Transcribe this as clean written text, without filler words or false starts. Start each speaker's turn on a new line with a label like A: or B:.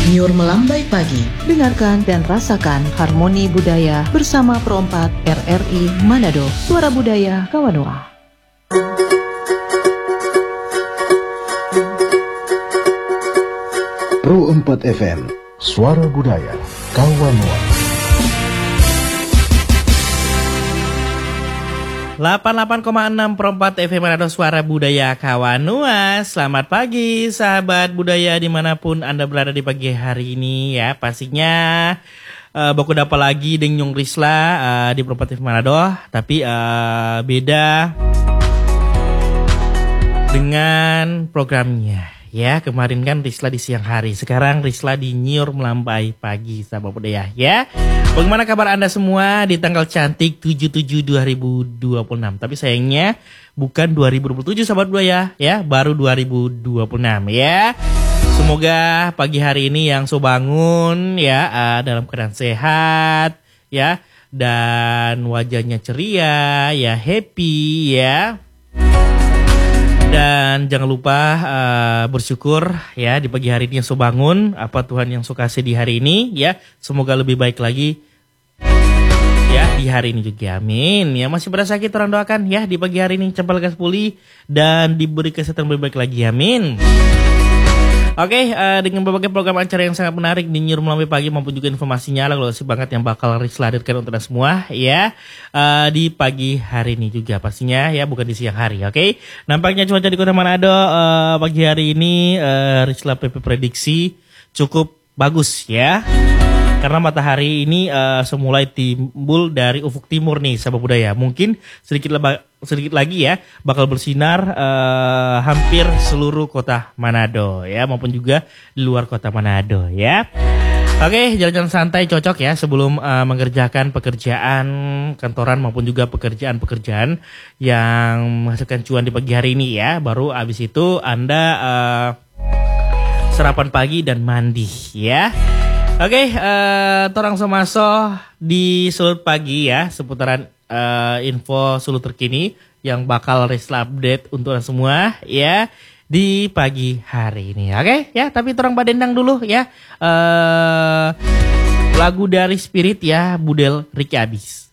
A: Nyur Melambai Pagi.
B: Dengarkan dan rasakan harmoni budaya bersama Pro4 RRI Manado, Suara Budaya Kawanoa.
C: Pro4 FM, Suara Budaya Kawanoa.
D: 88,6 Pro4 FM Manado, Suara Budaya Kawanoa. Selamat pagi sahabat budaya dimanapun Anda berada di pagi hari ini ya. Pastinya baku dapat lagi dengan Nyung Risla di Pro4 FM Manado. Tapi beda dengan programnya. Ya, kemarin kan Risla di siang hari. Sekarang Risla di Nyur Melambai Pagi, sahabat budaya ya. Bagaimana kabar Anda semua di tanggal cantik 7/7/2026. Tapi sayangnya bukan 2027 sahabat budaya ya, baru 2026 ya. Semoga pagi hari ini yang so bangun ya dalam keadaan sehat ya, dan wajahnya ceria ya, happy ya. Dan jangan lupa bersyukur ya di pagi hari ini yang so bangun, apa Tuhan yang so kasih di hari ini ya. Semoga lebih baik lagi ya di hari ini juga, amin. Ya, masih berasa sakit orang doakan ya di pagi hari ini cepat lekas pulih dan diberi kesehatan lebih baik lagi, amin. Oke, dengan berbagai program acara yang sangat menarik di Nyur Melambai Pagi maupun juga informasinya lalu banget yang bakal Risla hadirkan untuk Anda semua ya di pagi hari ini juga pastinya ya, bukan di siang hari. Oke, nampaknya cuaca di Kota Manado pagi hari ini Risla PP prediksi cukup bagus ya. Karena matahari ini semulai timbul dari ufuk timur nih sahabat budaya. Mungkin sedikit lagi ya bakal bersinar hampir seluruh kota Manado ya, maupun juga di luar kota Manado ya. Oke, jalan-jalan santai cocok ya sebelum mengerjakan pekerjaan kantoran maupun juga pekerjaan-pekerjaan yang menghasilkan cuan di pagi hari ini ya. Baru abis itu Anda sarapan pagi dan mandi ya. Oke, torang somaso di Sulut Pagi ya, seputaran info Sulut terkini yang bakal Risla update untuk anda semua ya di pagi hari ini. Oke ya, tapi torang badendang dulu ya lagu dari Spirit ya, Budel Ricky Abis.